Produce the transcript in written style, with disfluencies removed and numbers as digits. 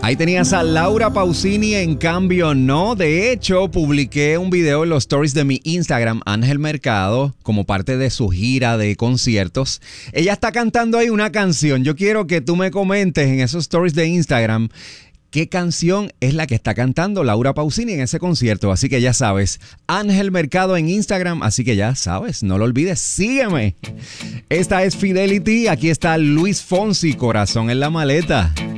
Ahí tenías a Laura Pausini, en cambio no. De hecho, publiqué un video en los stories de mi Instagram, Ángel Mercado, como parte de su gira de conciertos. Ella está cantando ahí una canción. Yo quiero que tú me comentes en esos stories de Instagram qué canción es la que está cantando Laura Pausini en ese concierto. Así que ya sabes, Ángel Mercado en Instagram. Así que ya sabes, no lo olvides, sígueme. Esta es Fidelity. Aquí está Luis Fonsi, Corazón en la maleta.